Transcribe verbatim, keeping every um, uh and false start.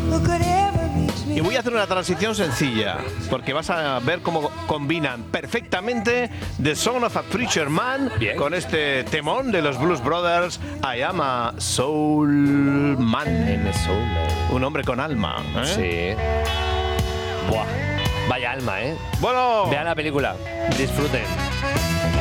Y voy a hacer una transición sencilla, porque vas a ver cómo combinan perfectamente The Son of a Preacher Man Bien. con este temón de los Blues Brothers, I Am a Soul Man. En Soul Man. Un hombre con alma. ¿eh? Sí. Buah. Vaya alma, ¿eh? Bueno. Vean la película. Disfruten.